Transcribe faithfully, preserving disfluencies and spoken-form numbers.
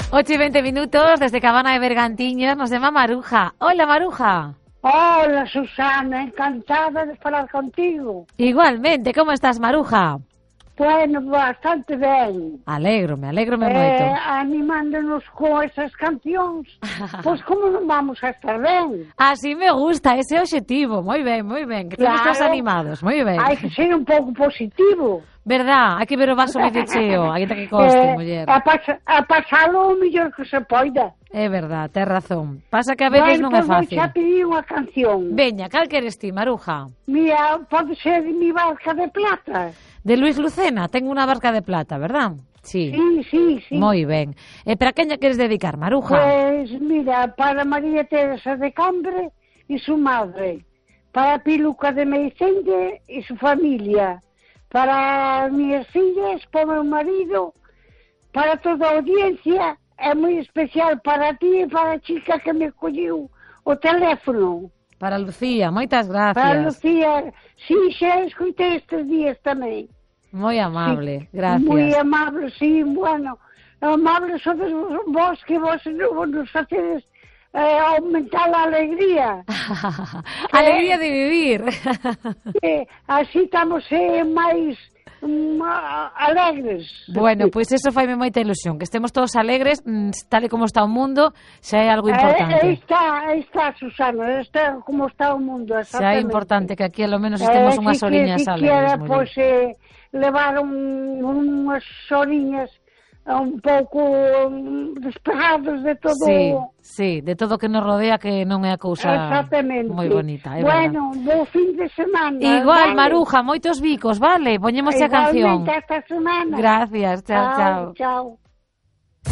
ocho y veinte minutos desde Cabana de Bergantiños. Nos llama Maruja. Hola, Maruja. Hola, Susana, encantada de falar contigo. Igualmente, ¿cómo estás, Maruja? Bueno, bastante ben. Alegro, me alegro me eh, moito. Animándonos con esas cancións. Pois como non vamos a estar ben? Así me gusta, ese objetivo. Moi ben, moi ben. Que claro, estamos animados, moi ben. Hai que ser un pouco positivo. Verdad, hai que ver o vaso medio cheo. Hai que coste, eh, muller. A, pas a pasalo o mellor que se poida. É verdad, tes razón. Pasa que a veces bueno, non é pues fácil. Bueno, xa pedí unha canción. Veña, cal queres ti, Maruja? Mira, pode ser Mi Barca de Plata. De Luis Lucena, tengo unha barca de plata, verdad? Sí. Sí, sí, sí. Moi ben. E para quen lle queres dedicar, Maruja? Pues mira, para María Teresa de Cambre y su madre, para Piluca de Meicende y su familia, para mis fillas, para mi marido, para toda a audiencia, é moi especial para ti e para a chica que me colliu o teléfono. Para Lucía, moitas gracias. Para Lucía, sí, xa escoitei estes días tamén. Moi amable, sí, gracias. Moi amable, sí, bueno, amable sodes vos que vos nos facedes eh, aumentar a alegría. Alegría de vivir. Que así estamos eh, máis um, alegres. Bueno, pois pues eso faime moita ilusión, que estemos todos alegres, tal e como está o mundo, xa é algo importante. Eh, está, está, Susana, está como está o mundo, exactamente. Xa é importante que aquí, ao menos, estemos eh, unhas oriñas que, alegres. Que pois, eh, levar un, unhas oriñas un pouco despejados de todo. Sí, sí, de todo que nos rodea, que non é a cousa moi bonita. É bueno, verdad. Bo fin de semana. Igual, vale? Maruja, moitos bicos, vale? Poñemos a canción. Igualmente esta semana. Gracias, chao, chao. Chao.